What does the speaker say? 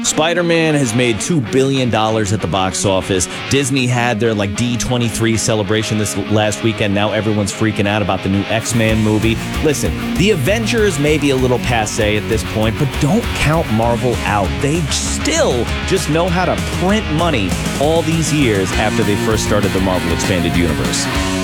Spider-Man has made $2 billion at the box office. Disney had their D23 celebration this last weekend. Now everyone's freaking out about the new X-Men movie. Listen, the Avengers may be a little passé at this point, but don't count Marvel out. They still just know how to print money all these years after they first started the Marvel Expanded Universe.